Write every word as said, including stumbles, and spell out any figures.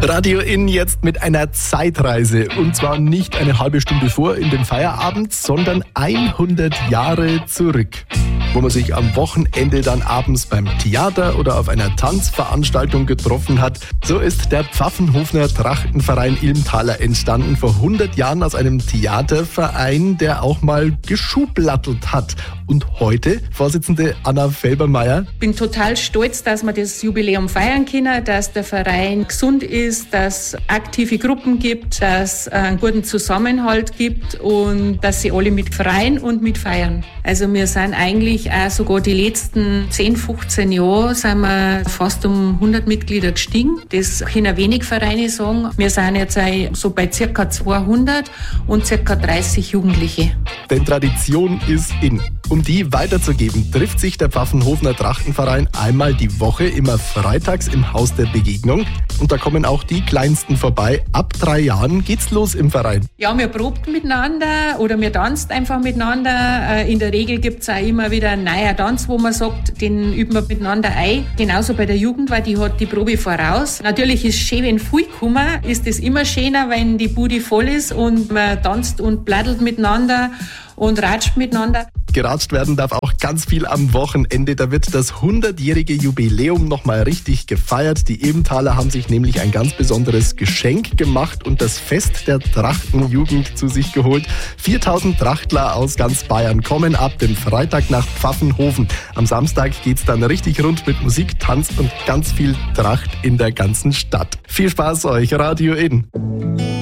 Radio In jetzt mit einer Zeitreise. Und zwar nicht eine halbe Stunde vor in den Feierabend, sondern hundert Jahre zurück. Wo man sich am Wochenende dann abends beim Theater oder auf einer Tanzveranstaltung getroffen hat. So ist der Pfaffenhofener Trachtenverein Ilmtaler entstanden, vor hundert Jahren aus einem Theaterverein, der auch mal geschuhplattelt hat. Und heute, Vorsitzende Anna Felbermeier. Ich bin total stolz, dass wir das Jubiläum feiern können, dass der Verein gesund ist, dass es aktive Gruppen gibt, dass es einen guten Zusammenhalt gibt und dass sie alle mit freien und mit feiern. Also wir sind eigentlich auch sogar die letzten zehn, fünfzehn Jahre sind wir fast um hundert Mitglieder gestiegen. Das können wenig Vereine sagen. Wir sind jetzt so bei circa zweihundert und circa dreißig Jugendliche. Denn Tradition ist in. Um die weiterzugeben, trifft sich der Pfaffenhofener Trachtenverein einmal die Woche, immer freitags im Haus der Begegnung. Und da kommen auch die Kleinsten vorbei. Ab drei Jahren geht's los im Verein. Ja, wir probt miteinander oder wir tanzt einfach miteinander. In der Regel gibt's auch immer wieder einen neuen Tanz, wo man sagt, den üben wir miteinander ein. Genauso bei der Jugend, weil die hat die Probe voraus. Natürlich ist es schön, wenn viel kommen, ist es immer schöner, wenn die Bude voll ist und man tanzt und plattelt miteinander und ratscht miteinander. Geratscht werden darf auch ganz viel am Wochenende. Da wird das hundertjährige Jubiläum nochmal richtig gefeiert. Die Ilmtaler haben sich nämlich ein ganz besonderes Geschenk gemacht und das Fest der Trachtenjugend zu sich geholt. viertausend Trachtler aus ganz Bayern kommen ab dem Freitag nach Pfaffenhofen. Am Samstag geht's dann richtig rund mit Musik, Tanz und ganz viel Tracht in der ganzen Stadt. Viel Spaß euch, Radio In.